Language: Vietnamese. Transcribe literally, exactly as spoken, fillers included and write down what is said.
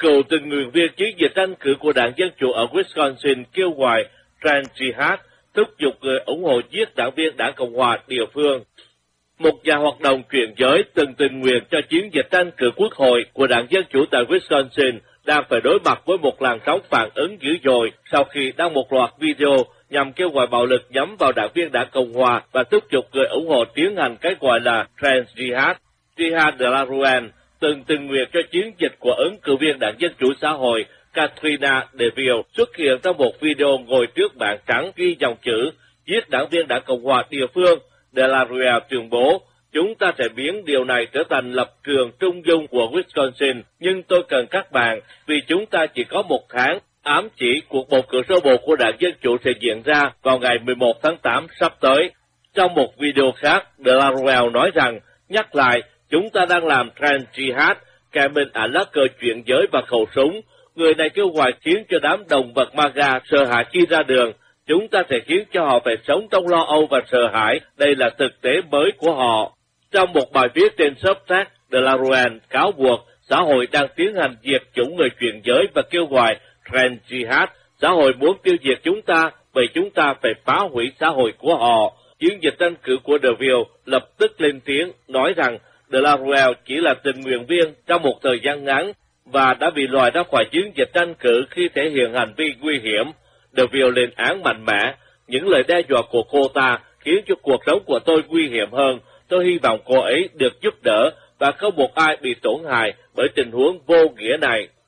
Cựu tình nguyện viên chiến dịch tranh cử của Đảng Dân Chủ ở Wisconsin kêu gọi Trans Jihad thúc giục người ủng hộ giết đảng viên Đảng Cộng hòa địa phương. Một nhà hoạt động chuyển giới từng tình nguyện cho chiến dịch tranh cử quốc hội của Đảng Dân Chủ tại Wisconsin đang phải đối mặt với một làn sóng phản ứng dữ dội sau khi đăng một loạt video nhằm kêu gọi bạo lực nhắm vào đảng viên Đảng Cộng hòa và thúc giục người ủng hộ tiến hành cái gọi là Trans Jihad. Jihad de la Ruan từng tình nguyện cho chiến dịch của ứng cử viên Đảng Dân Chủ xã hội Katrina DeVille xuất hiện trong một video ngồi trước bảng trắng ghi dòng chữ giết đảng viên Đảng Cộng hòa địa phương. De la Rue tuyên bố, chúng ta sẽ biến điều này trở thành lập trường trung dung của Wisconsin, nhưng tôi cần các bạn vì chúng ta chỉ có một tháng. Ám chỉ cuộc bầu cử sơ bộ của Đảng Dân Chủ sẽ diễn ra vào ngày mười một tháng tám sắp tới. Trong một video khác, De la Rue nói rằng, nhắc lại, chúng ta đang làm Trans Jihad, kèm bên ảnh lá cờ chuyển giới và khẩu súng. Người này kêu gọi khiến cho đám động vật MAGA sợ hãi khi ra đường. Chúng ta sẽ khiến cho họ phải sống trong lo âu và sợ hãi. Đây là thực tế mới của họ. Trong một bài viết trên Substack, De la Rue cáo buộc xã hội đang tiến hành diệt chủng người chuyển giới và kêu gọi Trans Jihad. Xã hội muốn tiêu diệt chúng ta, vậy chúng ta phải phá hủy xã hội của họ. Chiến dịch tranh cử của DeVille lập tức lên tiếng, nói rằng De la Rue chỉ là tình nguyện viên trong một thời gian ngắn và đã bị loại ra khỏi chiến dịch tranh cử khi thể hiện hành vi nguy hiểm. DeVille lên án mạnh mẽ, những lời đe dọa của cô ta khiến cho cuộc sống của tôi nguy hiểm hơn. Tôi hy vọng cô ấy được giúp đỡ và không một ai bị tổn hại bởi tình huống vô nghĩa này.